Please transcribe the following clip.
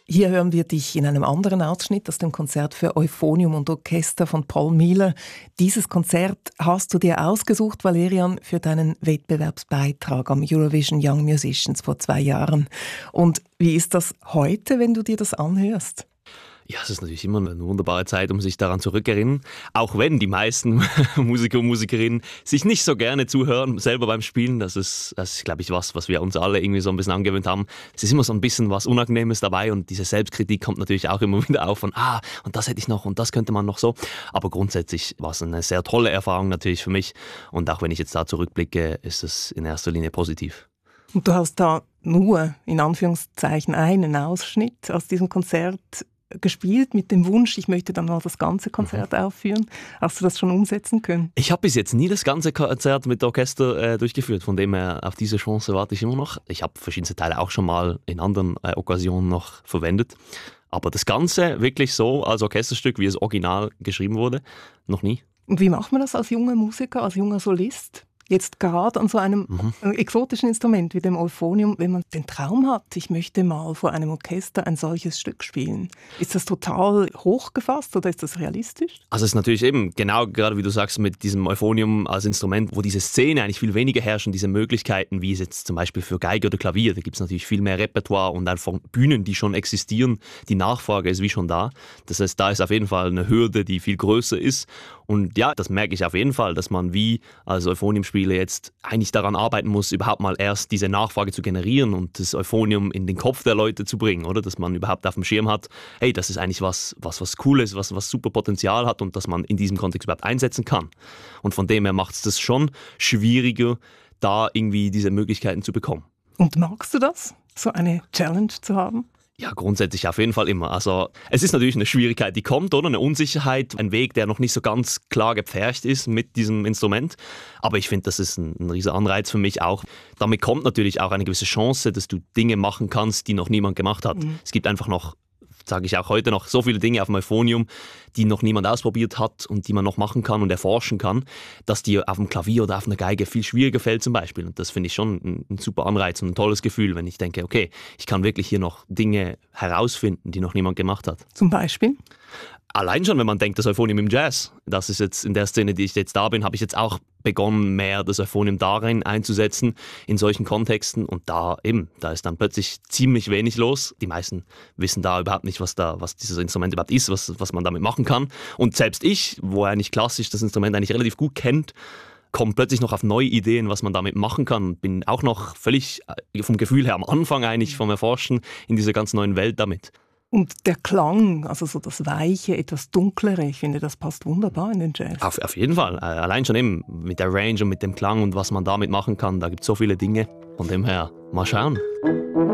Hier hören wir dich in einem anderen Ausschnitt aus dem Konzert für Euphonium und Orchester von Paul Miller. Dieses Konzert hast du dir ausgesucht, Valerian, für deinen Wettbewerbsbeitrag am Eurovision Young Musicians vor 2 Jahren. Und wie ist das heute, wenn du dir das anhörst? Ja, es ist natürlich immer eine wunderbare Zeit, um sich daran zurückzuerinnern. Auch wenn die meisten Musiker und Musikerinnen sich nicht so gerne zuhören, selber beim Spielen. Das ist glaube ich, was wir uns alle irgendwie so ein bisschen angewöhnt haben. Es ist immer so ein bisschen was Unangenehmes dabei und diese Selbstkritik kommt natürlich auch immer wieder auf von, und das hätte ich noch und das könnte man noch so. Aber grundsätzlich war es eine sehr tolle Erfahrung natürlich für mich. Und auch wenn ich jetzt da zurückblicke, ist es in erster Linie positiv. Und du hast da nur, in Anführungszeichen, einen Ausschnitt aus diesem Konzert gespielt mit dem Wunsch, ich möchte dann mal das ganze Konzert aufführen. Hast du das schon umsetzen können? Ich habe bis jetzt nie das ganze Konzert mit Orchester durchgeführt, von dem her auf diese Chance warte ich immer noch. Ich habe verschiedenste Teile auch schon mal in anderen Okkasionen noch verwendet. Aber das Ganze wirklich so als Orchesterstück, wie es original geschrieben wurde, noch nie. Und wie macht man das als junger Musiker, als junger Solist? Jetzt gerade an so einem exotischen Instrument wie dem Euphonium, wenn man den Traum hat, ich möchte mal vor einem Orchester ein solches Stück spielen. Ist das total hochgefasst oder ist das realistisch? Also es ist natürlich eben, genau gerade wie du sagst, mit diesem Euphonium als Instrument, wo diese Szene eigentlich viel weniger herrschen, diese Möglichkeiten, wie es jetzt zum Beispiel für Geige oder Klavier, da gibt es natürlich viel mehr Repertoire und einfach Bühnen, die schon existieren. Die Nachfrage ist wie schon da. Das heißt, da ist auf jeden Fall eine Hürde, die viel größer ist. Und ja, das merke ich auf jeden Fall, dass man wie als Euphonium-Spieler jetzt eigentlich daran arbeiten muss, überhaupt mal erst diese Nachfrage zu generieren und das Euphonium in den Kopf der Leute zu bringen, oder? Dass man überhaupt auf dem Schirm hat, hey, das ist eigentlich was Cooles, was super Potenzial hat und dass man in diesem Kontext überhaupt einsetzen kann. Und von dem her macht es das schon schwieriger, da irgendwie diese Möglichkeiten zu bekommen. Und magst du das, so eine Challenge zu haben? Ja, grundsätzlich auf jeden Fall immer. Also es ist natürlich eine Schwierigkeit, die kommt, oder? Eine Unsicherheit, ein Weg, der noch nicht so ganz klar gepfercht ist mit diesem Instrument. Aber ich finde, das ist ein riesiger Anreiz für mich auch. Damit kommt natürlich auch eine gewisse Chance, dass du Dinge machen kannst, die noch niemand gemacht hat. Es gibt einfach noch, sage ich auch heute noch, so viele Dinge auf dem Euphonium, die noch niemand ausprobiert hat und die man noch machen kann und erforschen kann, dass dir auf dem Klavier oder auf einer Geige viel schwieriger fällt zum Beispiel. Und das finde ich schon ein super Anreiz und ein tolles Gefühl, wenn ich denke, okay, ich kann wirklich hier noch Dinge herausfinden, die noch niemand gemacht hat. Zum Beispiel? Allein schon, wenn man denkt, das Euphonium im Jazz, das ist jetzt in der Szene, die ich jetzt da bin, habe ich jetzt auch begonnen, mehr das Euphonium darin einzusetzen, in solchen Kontexten. Und da ist dann plötzlich ziemlich wenig los. Die meisten wissen da überhaupt nicht, was dieses Instrument überhaupt ist, was man damit machen kann. Und selbst ich, wo eigentlich klassisch das Instrument eigentlich relativ gut kennt, komme plötzlich noch auf neue Ideen, was man damit machen kann. Bin auch noch völlig vom Gefühl her am Anfang eigentlich vom Erforschen in dieser ganz neuen Welt damit. Und der Klang, also so das Weiche, etwas Dunklere, ich finde, das passt wunderbar in den Jazz. Auf jeden Fall. Allein schon eben mit der Range und mit dem Klang und was man damit machen kann. Da gibt es so viele Dinge. Von dem her, mal schauen.